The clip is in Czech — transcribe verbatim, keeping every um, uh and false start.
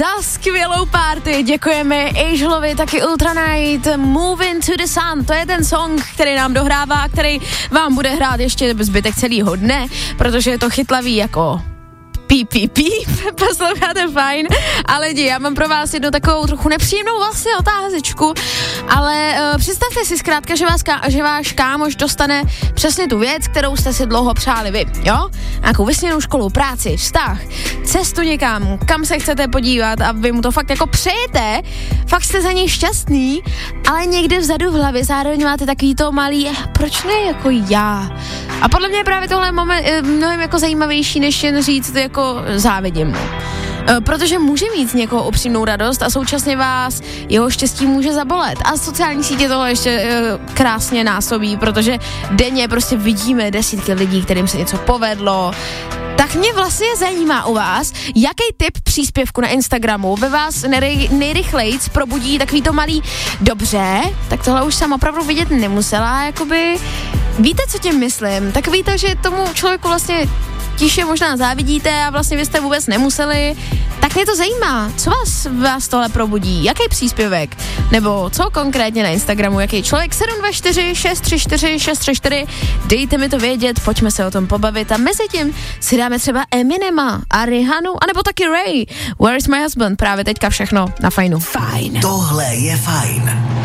za skvělou party. Děkujeme Agelovi, taky Ultranight, Moving to the Sun. To je ten song, který nám dohrává, který vám bude hrát ještě zbytek celého dne, protože je to chytlavý jako píp, píp, píp, posloucháte fajn, ale lidi, já mám pro vás jednu takovou trochu nepříjemnou vlastně otázečku, ale uh, představte si zkrátka, že, vás, že váš kámoš dostane přesně tu věc, kterou jste si dlouho přáli vy, jo? Nějakou vysněnou školu, práci, vztah, cestu někam, kam se chcete podívat a vy mu to fakt jako přejete, fakt jste za něj šťastný, ale někde vzadu v hlavě zároveň máte takový to malý, proč ne jako já? A podle mě je právě tohle moment mnohem jako zajímavější, než jen říct jako závidím mu. Protože může mít z někoho upřímnou radost a současně vás jeho štěstí může zabolet. A sociální sítě toho ještě krásně násobí, protože denně prostě vidíme desítky lidí, kterým se něco povedlo. Tak mě vlastně zajímá u vás, jaký typ příspěvku na Instagramu ve vás nej, nejrychlejc probudí takový to malý dobře, tak tohle už jsem opravdu vidět nemusela, jakoby, víte, co tím myslím? Takový to, že tomu člověku vlastně tiše možná závidíte a vlastně vy jste vůbec nemuseli, tak mě to zajímá, co vás, vás tohle probudí, jaký příspěvek, nebo co konkrétně na Instagramu, jaký člověk, sedm dva čtyři šest tři čtyři šest tři čtyři, dejte mi to vědět, pojďme se o tom pobavit a mezi tím si dáme třeba Eminema a Rihanu, anebo taky Ray, Where is my husband, právě teďka všechno na Fajnu. Fajn. Tohle je Fajn.